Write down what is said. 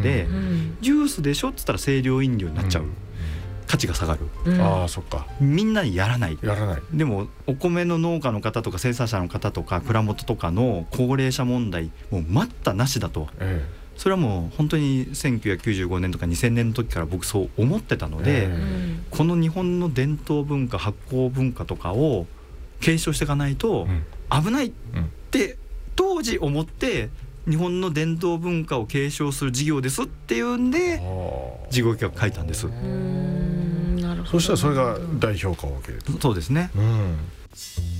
で、ジュースでしょっつったら清涼飲料になっちゃう、価値が下がる、 ああそっか、 みんなにやらない。 でもお米の農家の方とか生産者の方とか蔵元とかの高齢者問題もう待ったなしだと、それはもう本当に1995年とか2000年の時から僕そう思ってたので、この日本の伝統文化発酵文化とかを継承していかないと危ないって当時思って、日本の伝統文化を継承する事業ですっていうんで事業計画書いたんです。 そしたらそれが大評価を受ける。 そうですね、